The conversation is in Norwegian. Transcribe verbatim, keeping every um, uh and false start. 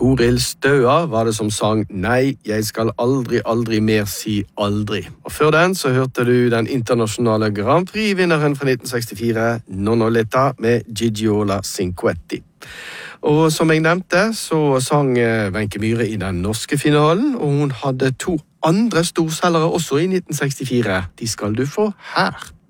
Toril Støa var det som sang «Nei, jeg skal aldri, aldri mer si aldri». Og før den så hørte du den internasjonale Grand Prix-vinneren fra nitten sekstifire, Nonnoletta med Gigiola Cinquetti. Og som jeg nevnte, så sang Wenche Myhre i den norske finalen, og hun hadde to andre storselgere også i nitten sekstifire. De skal du få her.